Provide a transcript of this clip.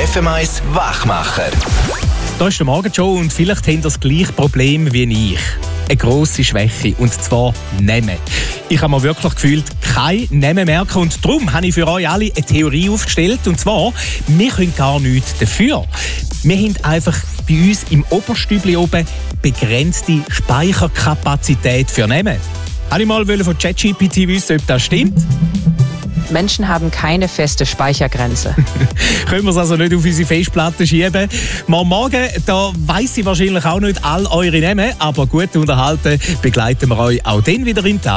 FM1 Wachmacher. Da ist der Morgenshow und vielleicht haben das gleiche Problem wie ich. Eine grosse Schwäche, und zwar Nehmen. Ich habe mir wirklich gefühlt, kein Nehmen merken, und darum habe ich für euch alle eine Theorie aufgestellt, und zwar, wir können gar nichts dafür. Wir haben einfach bei uns im Oberstübli oben begrenzte Speicherkapazität für Nehmen. Habe ich mal von ChatGPT wissen, ob das stimmt? Menschen haben keine feste Speichergrenze. Können wir es also nicht auf unsere Festplatte schieben? Morgen, da weiss ich wahrscheinlich auch nicht all eure Namen, aber gut unterhalten begleiten wir euch auch dann wieder im Tag.